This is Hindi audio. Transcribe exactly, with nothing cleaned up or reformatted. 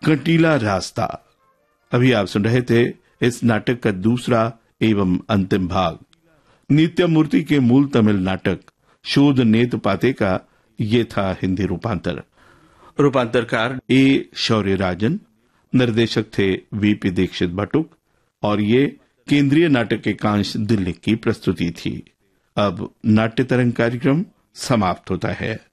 कंटीला रास्ता। अभी आप सुन रहे थे इस नाटक का दूसरा एवं अंतिम भाग। नित्यमूर्ति के मूल तमिल नाटक शोध नेत पाते का ये था हिंदी रूपांतर। रूपांतरकार ए शौर्य राजन, निर्देशक थे वीपी दीक्षित भट्टुक और ये केंद्रीय नाटक एकांश दिल्ली की प्रस्तुति थी। अब नाट्य तरंग कार्यक्रम समाप्त होता है।